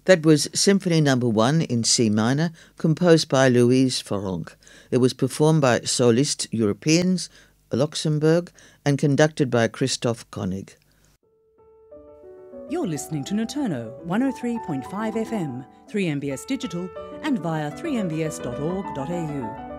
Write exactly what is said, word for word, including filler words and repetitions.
That was Symphony Number One in C minor, composed by Louise Farrenc. It was performed by Solist Europeans, Luxembourg, and conducted by Christoph Koenig. You're listening to Noturno one oh three point five F M, three M B S Digital, and via three m b s dot org dot a u.